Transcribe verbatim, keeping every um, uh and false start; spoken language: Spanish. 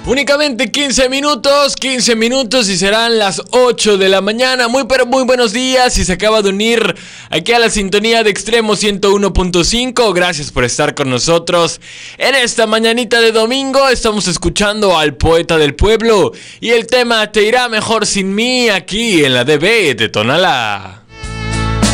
Únicamente quince minutos, quince minutos y serán las ocho de la mañana. Muy pero muy buenos días. Si se acaba de unir aquí a la sintonía de Extremo ciento uno punto cinco, gracias por estar con nosotros. En esta mañanita de domingo estamos escuchando al poeta del pueblo y el tema Te irá mejor sin mí aquí en la D B de Tonalá.